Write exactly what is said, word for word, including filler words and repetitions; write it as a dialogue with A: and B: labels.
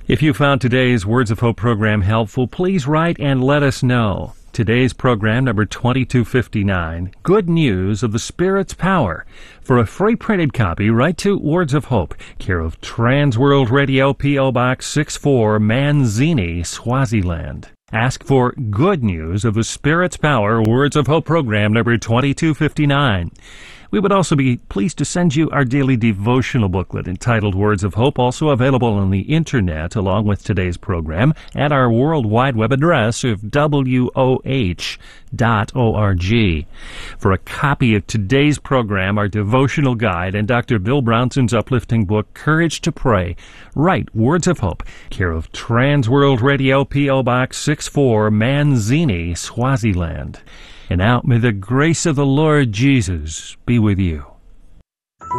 A: If you found today's Words of Hope program helpful, please write and let us know. Today's program, number twenty-two fifty-nine, Good News of the Spirit's Power. For a free printed copy, write to Words of Hope, care of Trans World Radio, P O. Box sixty-four, Manzini, Swaziland. Ask for Good News of the Spirit's Power, Words of Hope program, number twenty-two fifty-nine. We would also be pleased to send you our daily devotional booklet entitled Words of Hope, also available on the Internet along with today's program at our World Wide Web address of W O H dot org. For a copy of today's program, our devotional guide, and Doctor Bill Brownson's uplifting book, Courage to Pray, write Words of Hope, care of Trans World Radio, P O. Box sixty-four, Manzini, Swaziland. And now, may the grace of the Lord Jesus be with you.